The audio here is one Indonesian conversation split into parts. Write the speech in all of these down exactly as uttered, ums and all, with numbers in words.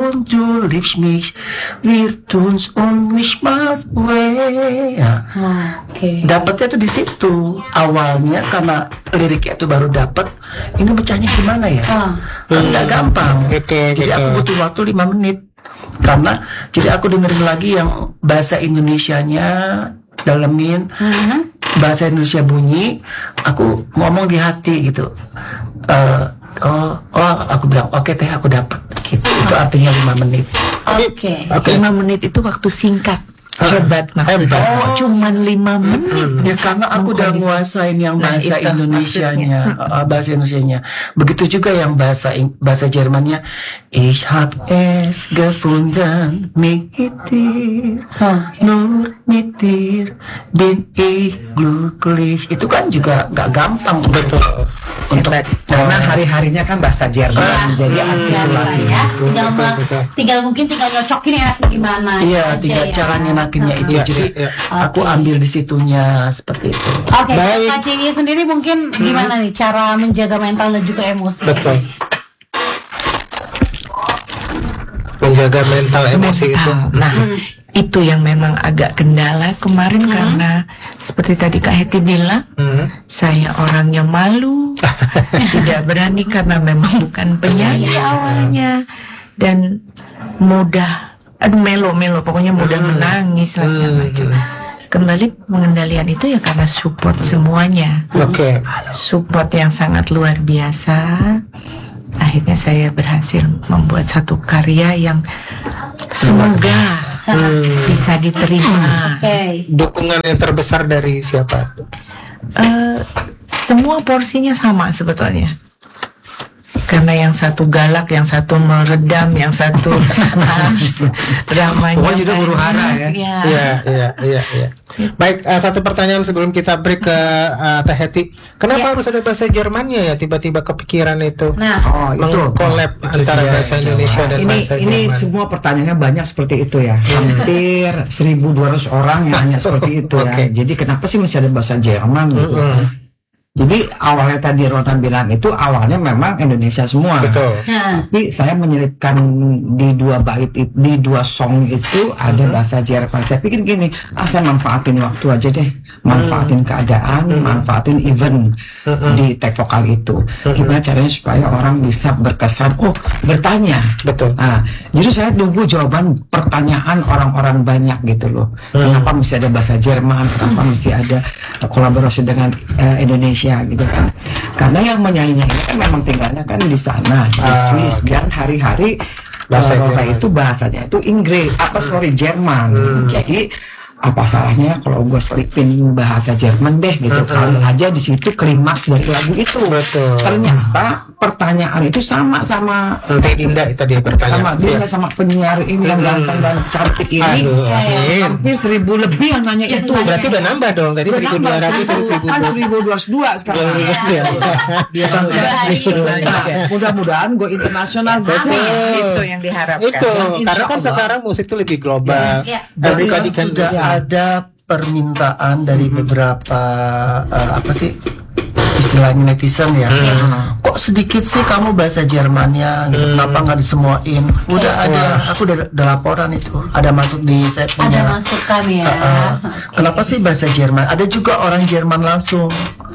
und du liebst mich, wir tun's und mich mals way. Ya. Ah, Oke. Dapatnya tuh di situ awalnya karena liriknya tuh baru dapat. Ini bacanya gimana ya? Ah. Nggak gampang. Betul, Jadi betul. aku butuh waktu lima menit karena jadi aku dengerin lagi yang bahasa Indonesianya, dalemin. Mhm. Bahasa Indonesia bunyi, aku ngomong di hati gitu. Eh, oh, oh, aku bilang oke teh aku dapat. Gitu. Itu artinya lima menit. Oke. Oke. Lima menit itu waktu singkat. Hebat maksudnya. Hebat. Oh, cuman lima menit. Ya karena aku udah Mengkondisi- nguasain yang Nah, bahasa itu Indonesianya, uh, bahasa Indonesianya. Begitu juga yang bahasa Ing- bahasa Jermannya. Ich hab es gefunden, mich dir, Oke. nur mit dir bin ich glücklich. Itu kan juga nggak gampang. Betul. Untuk Hebat. Karena hari-harinya kan bahasa Jerman, Ya, jadi biasa artikulasi ya. itu. Tinggal, betul, me- betul. tinggal mungkin tinggal nyocokin enaknya gimana. Iya, aja tiga ya. cara nyenakinnya itu. Iya, Jadi iya, iya. aku Oke. ambil di situnya seperti itu. Oke, Baik. Kak Ciyi sendiri mungkin gimana nih cara menjaga mental dan juga emosi? Betul. Menjaga mental emosi itu. Mental. Nah, itu yang memang agak kendala kemarin karena seperti tadi Kak Heti bilang, Hmm. saya orangnya malu, tidak berani karena memang bukan penyanyi awalnya dan mudah, aduh melo-melo, pokoknya mudah menangis lah segala macam. Kembali pengendalian itu ya karena support semuanya, Oke. support yang sangat luar biasa. Akhirnya saya berhasil membuat satu karya yang semoga bisa diterima. Oke. Dukungan yang terbesar dari siapa? Eh, semua porsinya sama sebetulnya. Karena yang satu galak, yang satu meredam, yang satu harus dramanya. Pokoknya juga huru hara ya. Iya. Iya, iya, iya, iya. Baik, eh, satu pertanyaan sebelum kita break ke eh, Teh Heti. Kenapa Iya. harus ada bahasa Jermannya ya? Tiba-tiba kepikiran itu. Nah, Oh, itu. Mengkolab antara dia, bahasa Indonesia dan ini bahasa ini Jerman. semua pertanyaannya banyak seperti itu ya. Hampir seribu dua ratus orang yang hanya seperti itu ya. Oke. Jadi kenapa sih masih ada bahasa Jerman gitu? Jadi awalnya tadi Ronan bilang itu awalnya memang Indonesia semua. Betul. nah, Tapi saya menyelipkan di dua bait it- di dua song itu ada bahasa Jerman. Saya pikir gini, ah saya manfaatin waktu aja deh, manfaatin keadaan, manfaatin event di tag vokal itu. Gimana caranya supaya orang bisa berkesan, oh bertanya. Betul. Nah, justru saya tunggu jawaban pertanyaan orang-orang banyak gitu loh. Kenapa mesti ada bahasa Jerman? Kenapa mesti ada eh, kolaborasi dengan eh, Indonesia gitu kan? Karena yang menyanyinya ini kan memang tinggalnya kan di sana di Ah, Swiss dan hari-hari Bahasa bahasa Jerman. itu bahasanya itu Inggris apa sorry Jerman. Jadi apa salahnya kalau gue selipin bahasa Jerman deh gitu, kali aja di situ klimaks dari lagu itu. Betul. Ternyata pertanyaan itu sama sama Nanti Dinda tadi bertanya. sama dia Iya. sama penyiar ini yang ganteng dan cantik ini. Aduh, amin. Hampir seribu lebih yang nanya itu. Berarti udah nambah dong. Tadi seribu dua ratus, Kan seribu seribu dua ratus dua sekarang. Iya. Dia kan Nah, mudah-mudahan gue internasional Betul. Itu yang diharapkan. Itu Insya karena kan Allah. sekarang musik itu lebih global. Iya. Dari Tadi kan kan sudah bisa. ada permintaan dari beberapa eh, apa sih istilahnya netizen ya. Kok sedikit sih kamu bahasa Jermannya? Gitu. Kenapa nggak disemuain? Udah ada, aku udah, udah laporan itu. Ada masuk di saya ada punya. masukan ya. Uh, uh, Kenapa sih bahasa Jerman? Ada juga orang Jerman langsung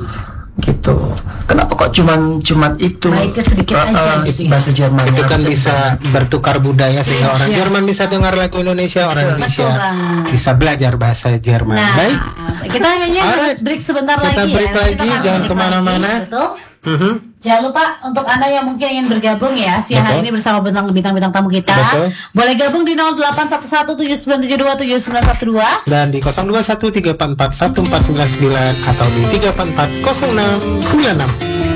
gitu. Kenapa kok cuman cuman itu? Baiknya sedikit Uh, aja uh, gitu ya. bahasa Jerman Itu kan bisa bertukar budaya sehingga orang Jerman bisa dengar lagu Indonesia, orang Indonesia banget. bisa belajar bahasa Jerman. Nah, Baik. kita hanya Alright. harus break sebentar Kita lagi break ya. lagi, Kita akan jangan balik kemana-mana. lagi, betul. Mhm. Jangan lupa untuk Anda yang mungkin ingin bergabung ya siang hari Betul. ini bersama bintang bintang-bintang tamu kita. Betul. Boleh gabung di nol delapan satu satu tujuh sembilan tujuh dua tujuh sembilan satu dua. Dan di nol dua satu tiga empat empat satu empat sembilan sembilan atau di tiga empat empat nol enam sembilan enam.